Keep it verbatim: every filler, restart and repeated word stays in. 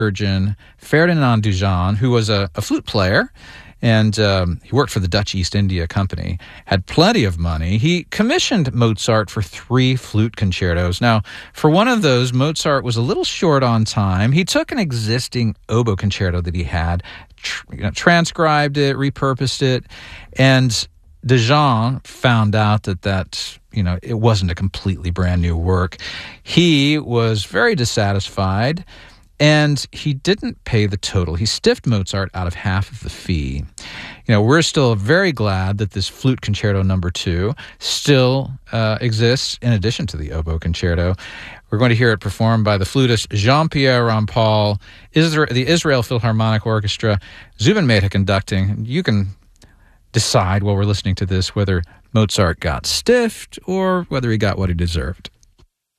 surgeon Ferdinand Dujan, who was a, a flute player, and um, he worked for the Dutch East India Company, had plenty of money. He commissioned Mozart for three flute concertos. Now, for one of those, Mozart was a little short on time. He took an existing oboe concerto that he had, tr- you know, transcribed it, repurposed it, and Dujan found out that that, you know, it wasn't a completely brand new work. He was very dissatisfied, and he didn't pay the total. He stiffed Mozart out of half of the fee. You know, we're still very glad that this flute concerto number two still uh, exists in addition to the oboe concerto. We're going to hear it performed by the flutist Jean-Pierre Rampal, Isra- the Israel Philharmonic Orchestra, Zubin Mehta conducting. You can decide while we're listening to this whether Mozart got stiffed or whether he got what he deserved.